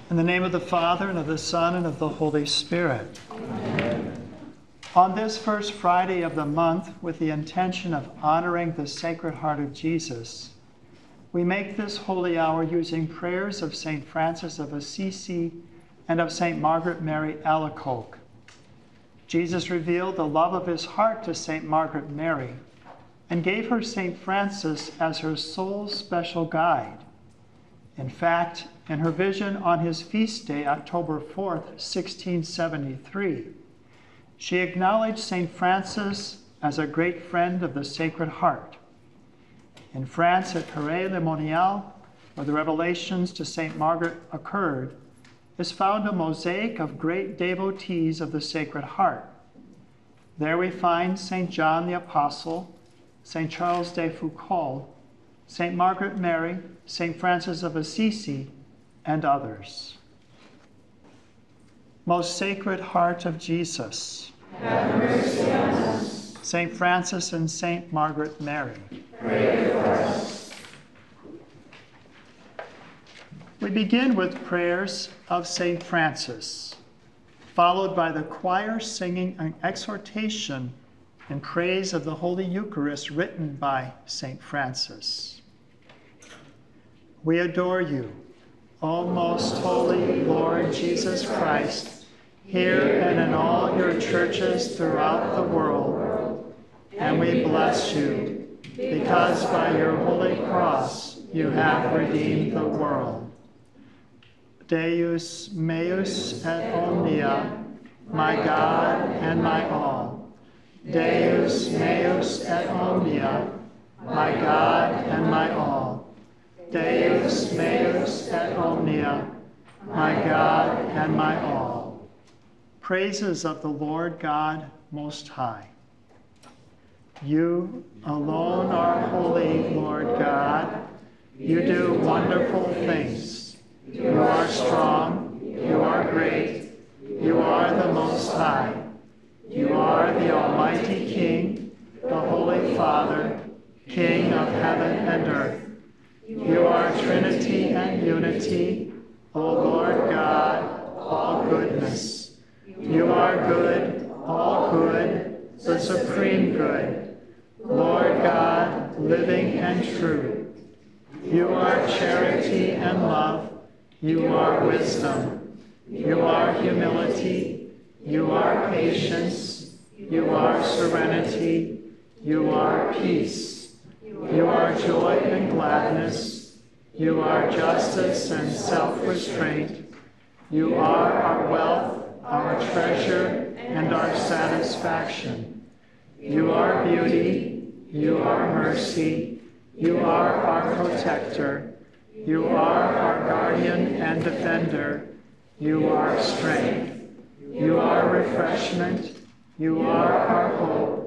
In the name of the Father, and of the Son, and of the Holy Spirit. Amen. On this first Friday of the month, with the intention of honoring the Sacred Heart of Jesus, we make this holy hour using prayers of St. Francis of Assisi and of St. Margaret Mary Alacoque. Jesus revealed the love of his heart to St. Margaret Mary and gave her St. Francis as her sole special guide. In fact, in her vision on his feast day, October 4th, 1673, she acknowledged St. Francis as a great friend of the Sacred Heart. In France, at Paray-le-Monial, where the revelations to St. Margaret occurred, is found a mosaic of great devotees of the Sacred Heart. There we find St. John the Apostle, St. Charles de Foucauld, St. Margaret Mary, St. Francis of Assisi, and others. Most Sacred Heart of Jesus, have mercy on us. St. Francis and St. Margaret Mary, pray for us. We begin with prayers of St. Francis, followed by the choir singing an exhortation in praise of the Holy Eucharist written by St. Francis. We adore you, O most holy Lord Jesus Christ, here and in all your churches throughout the world. And we bless you, because by your holy cross you have redeemed the world. Deus meus et omnia, my God and my all. Deus meus et omnia, my God and my all. Deus meus et omnia, my God and my all. Praises of the Lord God Most High. You alone are holy, Lord God. You do wonderful things. You are strong. You are great. You are the Most High. You are the Almighty King, the Holy Father, King of heaven and earth. You are Trinity and unity, O Lord God, all goodness. You are good, all good, the supreme good, Lord God, living and true. You are charity and love. You are wisdom. You are humility. You are patience. You are serenity. You are peace. You are joy and gladness. You are justice and self-restraint. You are our wealth, our treasure, and our satisfaction. You are beauty. You are mercy. You are our protector. You are our guardian and defender. You are strength. You are refreshment. You are our hope.